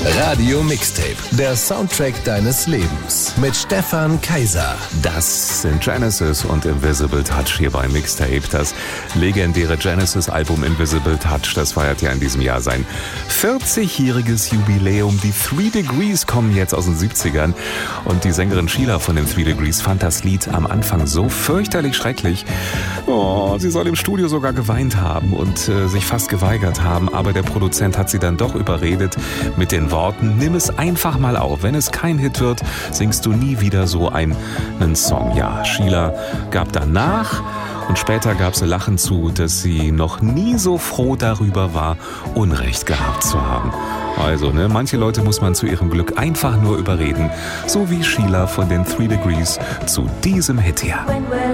Radio Mixtape, der Soundtrack deines Lebens mit Stefan Kaiser. Das sind Genesis und Invisible Touch hier bei Mixtape. Das legendäre Genesis-Album Invisible Touch, das feiert ja in diesem Jahr sein 40-jähriges Jubiläum. Die 3 Degrees kommen jetzt aus den 70ern und die Sängerin Sheila von den 3 Degrees fand das Lied am Anfang so fürchterlich schrecklich. Oh, sie soll im Studio sogar geweint haben und sich fast geweigert haben, aber der Produzent hat sie dann doch überredet mit den Worten: Nimm es einfach mal auf, wenn es kein Hit wird, singst du nie wieder so einen Song. Ja, Sheila gab danach und später gab sie Lachen zu, dass sie noch nie so froh darüber war, Unrecht gehabt zu haben. Also, manche Leute muss man zu ihrem Glück einfach nur überreden, so wie Sheila von den 3 Degrees zu diesem Hit hier.